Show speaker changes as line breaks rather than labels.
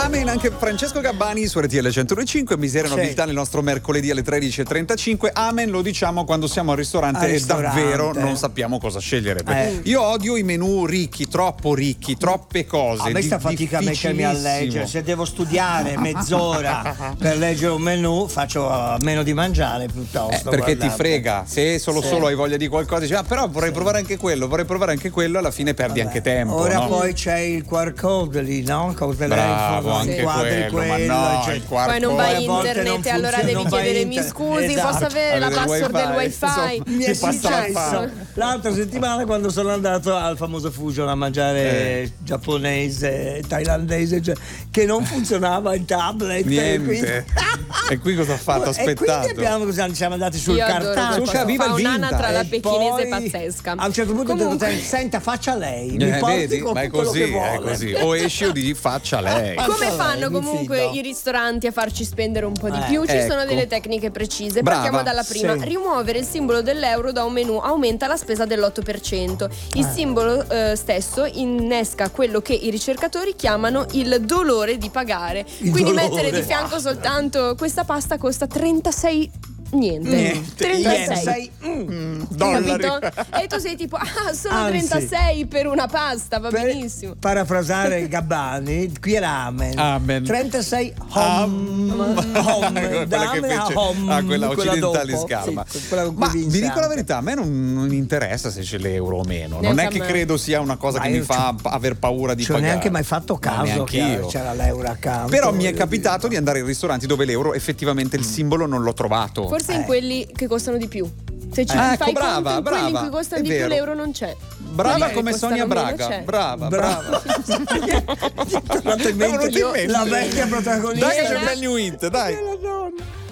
Amen, anche Francesco Gabbani su RTL 105, miseria nobiltà nel nostro mercoledì alle 13.35. Amen lo diciamo quando siamo al ristorante e davvero non sappiamo cosa scegliere. Io odio i menù ricchi, troppo ricchi, troppe cose.
A me sta fatica a mettermi a leggere, se devo studiare mezz'ora per leggere un menù faccio a meno di mangiare piuttosto.
Perché ti frega, se solo hai voglia di qualcosa, dici però vorrei provare anche quello, alla fine perdi anche tempo.
Ora poi c'è il QR code lì, no?
Bravo, anche quello, ma no,
poi non vai in internet e allora devi chiedere mi scusi, posso avere la password del wifi?
Mi è successo l'altra settimana quando sono andato al famoso Fusion a mangiare giapponese, thailandese, che non funzionava il tablet.
Niente. E qui cosa ha fatto? Aspettato.
E quindi siamo andati sul cartaceo.
Fa un'anatra la pechinese pazzesca.
A un certo punto ho detto senta, faccia lei.
Vedi? Ma è così. O esci o dici faccia lei.
Come fanno comunque i ristoranti a farci spendere un po' di più? Ci sono delle tecniche precise. Partiamo dalla prima. Rimuovere il simbolo dell'euro da un menù aumenta la spesa dell'8%. Il simbolo stesso innesca quello che i ricercatori chiamano il dolore di pagare. Quindi mettere di fianco soltanto questa pasta costa 36 niente. 36
dollari.
E tu sei tipo solo 36 per una pasta, va benissimo.
Parafrasare Gabbani, qui era Amen. 36
quella occidentale scarma. Ma vi dico la verità, a me non interessa se c'è l'euro o meno. Non è che credo sia una cosa che mi fa aver paura di pagare.
Non ho neanche mai fatto caso che c'era l'euro accanto.
Però mi è capitato di andare in ristoranti dove l'euro effettivamente il simbolo non l'ho trovato.
Forse in quelli che costano di più. Se ci fai conto, in quelli in cui costano di più l'euro non c'è.
Brava come Sonia Braga. Brava.
in mente la vecchia protagonista.
Dai che c'è un bel new hit, dai.